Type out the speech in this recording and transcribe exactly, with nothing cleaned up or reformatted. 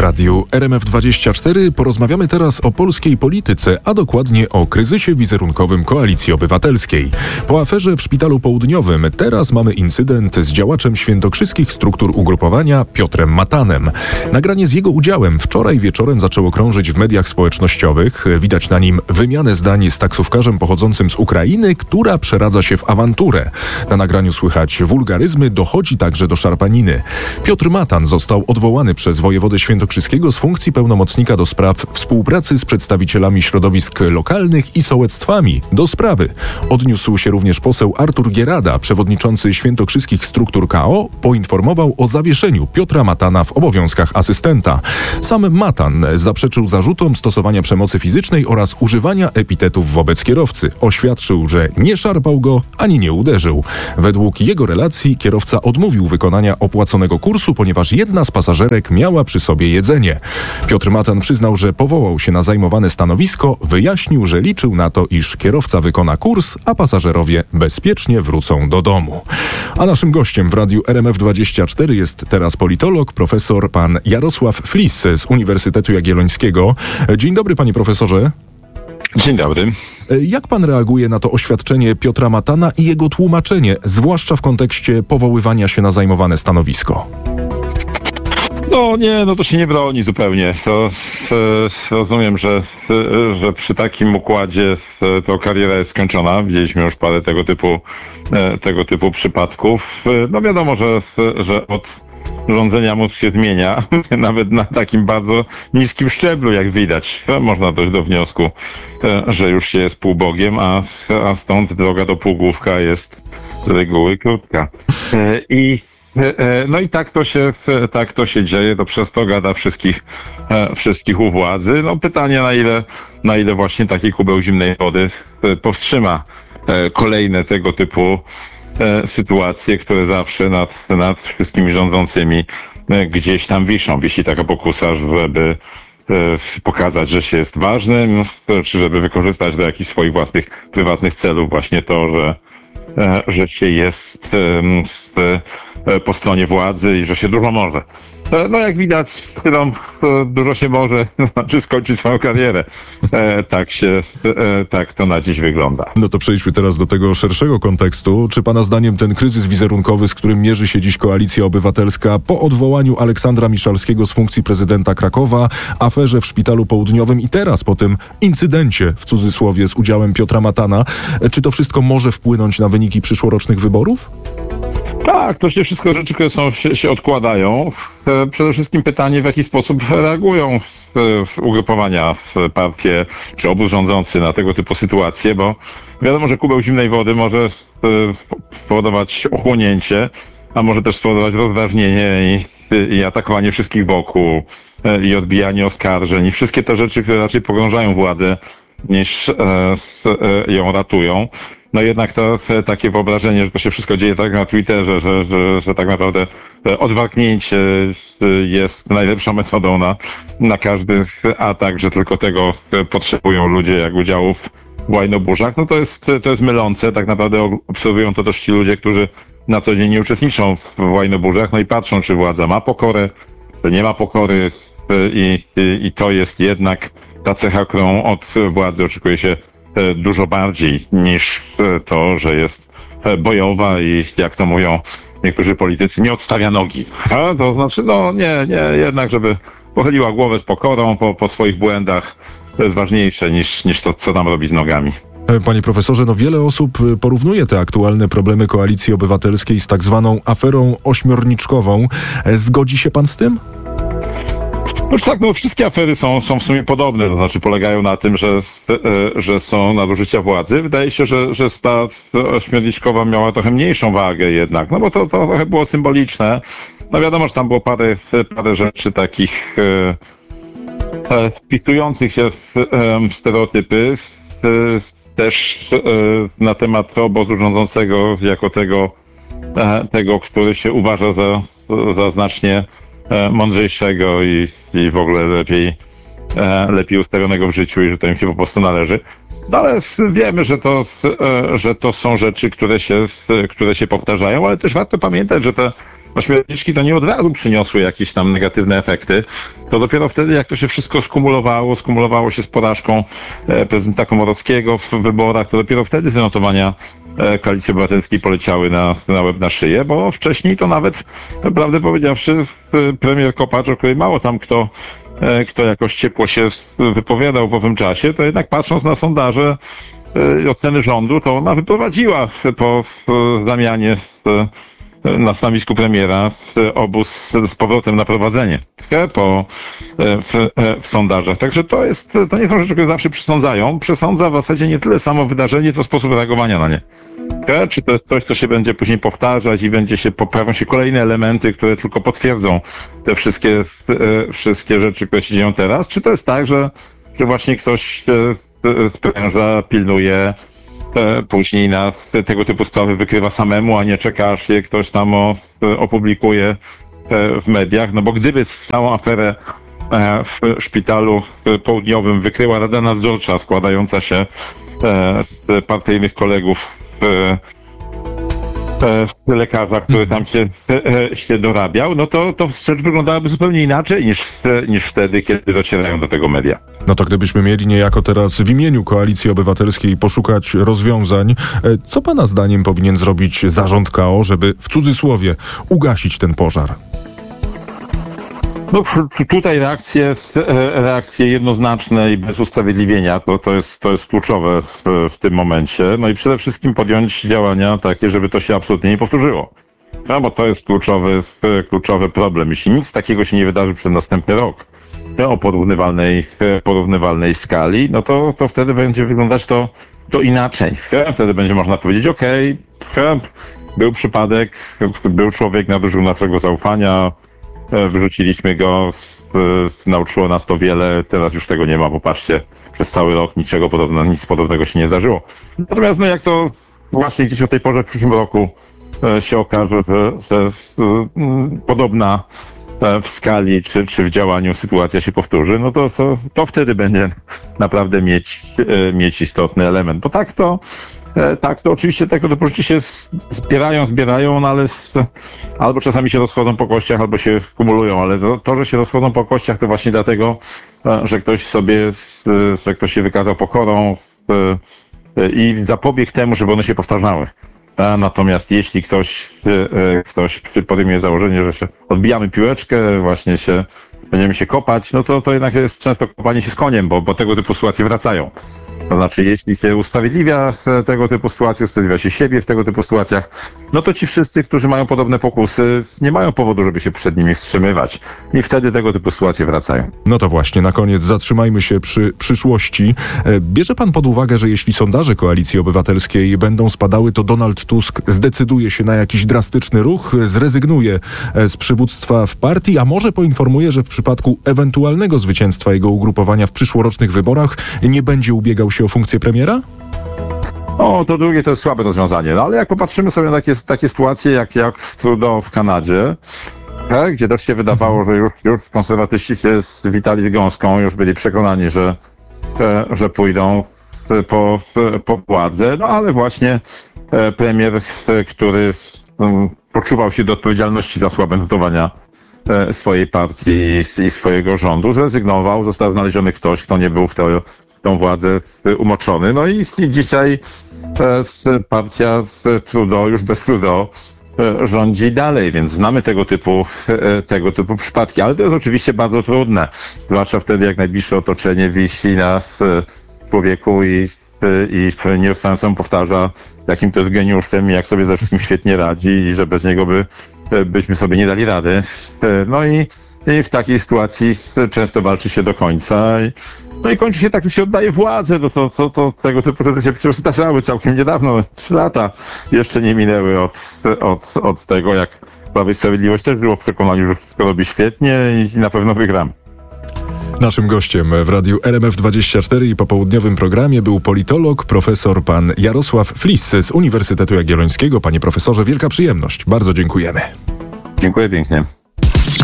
radiu R M F dwadzieścia cztery porozmawiamy teraz o polskiej polityce, a dokładnie o kryzysie wizerunkowym Koalicji Obywatelskiej. Po aferze w Szpitalu Południowym teraz mamy incydent z działaczem świętokrzyskich struktur ugrupowania Piotrem Matanem. Nagranie z jego udziałem wczoraj wieczorem zaczęło krążyć w mediach społecznościowych. Widać na nim wymianę zdań z taksówkarzem pochodzącym z Ukrainy, która przeradza się w awanturę. Na nagraniu słychać wulgaryzmy, dochodzi także do szarpaniny. Piotr Matan został odwołany przez wojewodę świętokrzyskiego z funkcji pełnomocnika do spraw współpracy z przedstawicielami środowisk lokalnych i sołectwami. Do sprawy odniósł się również poseł Artur Gierada, przewodniczący świętokrzyskich struktur K O, poinformował o zawieszeniu Piotra Matana w obowiązkach asystenta. Sam Matan zaprzeczył zarzutom stosowania przemocy fizycznej oraz używania epitetów wobec kierowcy. Oświadczył, że nie szarpał go ani nie uderzył. Według jego relacji kierowca odmówił wykonania opłaconego kursu, ponieważ jedna z pasażerek miała przy sobie jedzenie. Piotr Matan przyznał, że powołał się na zajmowane stanowisko, wyjaśnił, że liczył na to, iż kierowca wykona kurs, a pasażerowie bezpiecznie wrócą do domu. A naszym gościem w radiu R M F dwadzieścia cztery jest teraz politolog, profesor pan Jarosław Flis z Uniwersytetu Jagiellońskiego. Dzień dobry, panie profesorze. Dzień dobry. Jak pan reaguje na to oświadczenie Piotra Matana i jego tłumaczenie, zwłaszcza w kontekście powoływania się na zajmowane stanowisko? No nie, no to się nie broni zupełnie. To e, rozumiem, że, e, że przy takim układzie e, to kariera jest skończona. Widzieliśmy już parę tego typu, e, tego typu przypadków. E, no wiadomo, że, że od rządzenia mózg się zmienia, nawet na takim bardzo niskim szczeblu, jak widać. Można dojść do wniosku, e, że już się jest półbogiem, a, a stąd droga do półgłówka jest z reguły krótka. E, I No i tak to się, tak to się dzieje, to przez to gada wszystkich, wszystkich u władzy. No pytanie, na ile, na ile właśnie taki kubeł zimnej wody powstrzyma kolejne tego typu sytuacje, które zawsze nad, nad wszystkimi rządzącymi gdzieś tam wiszą. Wisi taka pokusa, żeby pokazać, że się jest ważnym, czy żeby wykorzystać do jakichś swoich własnych, prywatnych celów właśnie to, że że się jest z, po stronie władzy i że się dużo może. No jak widać, no, dużo się może, znaczy skończyć swoją karierę. Tak się, tak to na dziś wygląda. No to przejdźmy teraz do tego szerszego kontekstu. Czy pana zdaniem ten kryzys wizerunkowy, z którym mierzy się dziś Koalicja Obywatelska po odwołaniu Aleksandra Miszalskiego z funkcji prezydenta Krakowa, aferze w Szpitalu Południowym i teraz po tym incydencie, w cudzysłowie, z udziałem Piotra Matana, czy to wszystko może wpłynąć na wyniki przyszłorocznych wyborów? Tak, to się wszystko rzeczy, które są, się, się odkładają. Przede wszystkim pytanie, w jaki sposób reagują w, w ugrupowania, w partie czy obóz rządzący na tego typu sytuacje, bo wiadomo, że kubeł zimnej wody może spowodować ochłonięcie, a może też spowodować rozdrażnienie i, i atakowanie wszystkich wokół i odbijanie oskarżeń i wszystkie te rzeczy, które raczej pogrążają władzę niż e, s, e, ją ratują. No jednak to takie wyobrażenie, że to się wszystko dzieje tak na Twitterze, że, że, że tak naprawdę odwarknięcie jest najlepszą metodą na, na każdy atak, że tylko tego potrzebują ludzie jak udziału w łajnoburzach, no to jest, to jest mylące. Tak naprawdę obserwują to też ci ludzie, którzy na co dzień nie uczestniczą w łajnoburzach, no i patrzą, czy władza ma pokorę, czy nie ma pokory i, i, i to jest jednak ta cecha, którą od władzy oczekuje się dużo bardziej niż to, że jest bojowa i jak to mówią niektórzy politycy, nie odstawia nogi. A to znaczy, no nie, nie, jednak żeby pochyliła głowę z pokorą po, po swoich błędach, to jest ważniejsze niż, niż to, co tam robi z nogami. Panie profesorze, no wiele osób porównuje te aktualne problemy Koalicji Obywatelskiej z tak zwaną aferą ośmiorniczkową. Zgodzi się pan z tym? Już tak, no wszystkie afery są, są w sumie podobne, to znaczy polegają na tym, że, że są nadużycia władzy. Wydaje się, że, że ta ośmiorniczkowa miała trochę mniejszą wagę jednak, no bo to, to trochę było symboliczne. No wiadomo, że tam było parę, parę rzeczy takich e, wpisujących się w, e, w stereotypy, e, też e, na temat obozu rządzącego jako tego, e, tego, który się uważa za, za znacznie mądrzejszego i, i w ogóle lepiej, lepiej ustawionego w życiu i że to im się po prostu należy. No ale wiemy, że to, że to są rzeczy, które się, które się powtarzają, ale też warto pamiętać, że te no śmiertelniczki to nie od razu przyniosły jakieś tam negatywne efekty. To dopiero wtedy, jak to się wszystko skumulowało, skumulowało się z porażką e, prezydenta Komorowskiego w wyborach, to dopiero wtedy te notowania e, Koalicji Obywatelskiej poleciały na, na łeb na szyję, bo wcześniej to nawet, prawdę powiedziawszy, premier Kopacz, o której mało tam kto kto jakoś ciepło się wypowiadał w owym czasie, to jednak patrząc na sondaże i oceny rządu, to ona wyprowadziła po zamianie na stanowisku premiera obóz z powrotem na prowadzenie po, w, w sondażach. Także to jest, to nie są rzeczy, które zawsze przesądzają. Przesądza w zasadzie nie tyle samo wydarzenie, to sposób reagowania na nie. Czy to jest coś, co się będzie później powtarzać i będzie się, poprawią się kolejne elementy, które tylko potwierdzą te wszystkie, wszystkie rzeczy, które się dzieją teraz? Czy to jest tak, że, że właśnie ktoś spręża, pilnuje, później na tego typu sprawy wykrywa samemu, a nie czeka, aż je ktoś tam o, opublikuje w mediach? No bo gdyby całą aferę w szpitalu południowym wykryła Rada Nadzorcza składająca się z partyjnych kolegów lekarza, który tam się, się dorabiał, no to, to rzecz wyglądałaby zupełnie inaczej niż, niż wtedy, kiedy docierają do tego media. No to gdybyśmy mieli niejako teraz w imieniu Koalicji Obywatelskiej poszukać rozwiązań, co pana zdaniem powinien zrobić zarząd K O, żeby w cudzysłowie ugasić ten pożar? No tutaj reakcje, reakcje jednoznaczne i bez usprawiedliwienia, to, to, jest, to jest kluczowe w, w tym momencie. No i przede wszystkim podjąć działania takie, żeby to się absolutnie nie powtórzyło. No bo to jest kluczowy, kluczowy problem. Jeśli nic takiego się nie wydarzy przez następny rok, no, o porównywalnej, porównywalnej skali, no to, to wtedy będzie wyglądać to, to inaczej. Wtedy będzie można powiedzieć, okej, okay, był przypadek, był człowiek, nadużył naszego zaufania, wyrzuciliśmy go, nauczyło nas to wiele, teraz już tego nie ma, popatrzcie, przez cały rok niczego podobnego, nic podobnego się nie zdarzyło. Natomiast no jak to właśnie gdzieś o tej porze w przyszłym roku się okaże, że, że podobna w skali czy, czy w działaniu sytuacja się powtórzy, no to, to, to wtedy będzie naprawdę mieć, mieć istotny element. Bo tak to, tak to oczywiście tego typu rzeczy się zbierają, zbierają, no ale z, albo czasami się rozchodzą po kościach, albo się kumulują, ale to, to, że się rozchodzą po kościach, to właśnie dlatego, że ktoś sobie, że ktoś się wykazał pokorą i zapobiegł temu, żeby one się powtarzały. Natomiast jeśli ktoś, ktoś podejmie założenie, że się odbijamy piłeczkę, właśnie się będziemy się kopać, no to, to jednak jest często kopanie się z koniem, bo, bo tego typu sytuacje wracają. To znaczy, jeśli się usprawiedliwia tego typu sytuacje, usprawiedliwia się siebie w tego typu sytuacjach, no to ci wszyscy, którzy mają podobne pokusy, nie mają powodu, żeby się przed nimi wstrzymywać. I wtedy tego typu sytuacje wracają. No to właśnie, na koniec zatrzymajmy się przy przyszłości. Bierze pan pod uwagę, że jeśli sondaże Koalicji Obywatelskiej będą spadały, to Donald Tusk zdecyduje się na jakiś drastyczny ruch, zrezygnuje z przywództwa w partii, a może poinformuje, że w przypadku ewentualnego zwycięstwa jego ugrupowania w przyszłorocznych wyborach nie będzie ubiegał się o funkcję premiera? O, to drugie to jest słabe rozwiązanie, no ale jak popatrzymy sobie na takie, takie sytuacje jak, jak z Trudeau w Kanadzie, tak, gdzie też się wydawało, że już, już konserwatyści się zwitali gąską, już byli przekonani, że, że pójdą po, po władzę, no ale właśnie premier, który poczuwał się do odpowiedzialności za słabe notowania swojej partii i, i swojego rządu, zrezygnował, został znaleziony ktoś, kto nie był w to, tą władzę umoczony. No i, i dzisiaj e, partia z Trudeau, już bez Trudeau, e, rządzi dalej, więc znamy tego typu, e, tego typu przypadki, ale to jest oczywiście bardzo trudne, zwłaszcza wtedy, jak najbliższe otoczenie wisi na e, człowieku i, e, i nieustająco powtarza, jakim to jest geniuszem i jak sobie ze wszystkim świetnie radzi i że bez niego by, e, byśmy sobie nie dali rady. E, no i I w takiej sytuacji często walczy się do końca. I, no i kończy się tak, że się oddaje władzę. No to, to, to tego typu rzeczy się przecież zdarzały całkiem niedawno. Trzy lata jeszcze nie minęły od, od, od tego, jak Prawo i Sprawiedliwość też było w przekonaniu, że wszystko robi świetnie i, i na pewno wygram. Naszym gościem w Radiu R M F dwadzieścia cztery i popołudniowym programie był politolog, profesor pan Jarosław Flis z Uniwersytetu Jagiellońskiego. Panie profesorze, wielka przyjemność. Bardzo dziękujemy. Dziękuję pięknie.